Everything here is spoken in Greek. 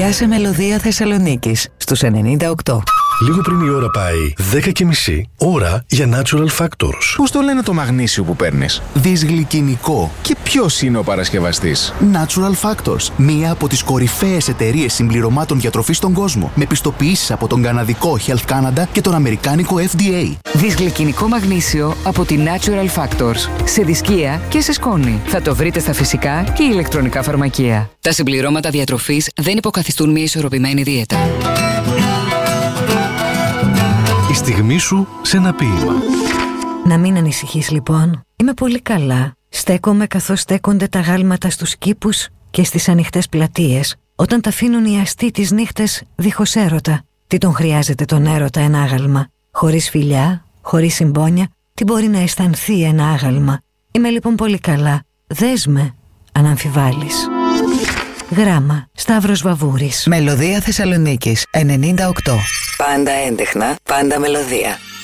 Γεια σε Μελωδία Θεσσαλονίκης στους 98. Λίγο πριν η ώρα πάει 10:30, ώρα για Natural Factors. Πώς το λένε το μαγνήσιο που παίρνεις? Δυσγλυκινικό. Και ποιος είναι ο παρασκευαστής? Natural Factors, μία από τις κορυφαίες εταιρείες συμπληρωμάτων διατροφής στον κόσμο, με πιστοποιήσεις από τον καναδικό Health Canada και τον αμερικάνικο FDA. Δυσγλυκινικό μαγνήσιο από τη Natural Factors. Σε δισκία και σε σκόνη. Θα το βρείτε στα φυσικά και ηλεκτρονικά φαρμακεία. Τα συμπληρώματα διατροφής δεν υποκαθιστούν μια ισορροπημένη δίαιτα. Η στιγμή σου σε ένα ποίημα. Να μην ανησυχείς λοιπόν. Είμαι πολύ καλά. Στέκομαι καθώς στέκονται τα γάλματα στους κήπους και στις ανοιχτές πλατείες, όταν τα αφήνουν οι αστεί τις νύχτες δίχως έρωτα. Τι τον χρειάζεται τον έρωτα ένα άγαλμα? Χωρίς φιλιά, χωρίς συμπόνια, τι μπορεί να αισθανθεί ένα άγαλμα? Είμαι λοιπόν πολύ καλά. Δες με, αν αμφιβάλλεις. Γράμμα Σταύρος Βαβούρης. Μελωδία Θεσσαλονίκης 98. Πάντα έντεχνα, πάντα μελωδία.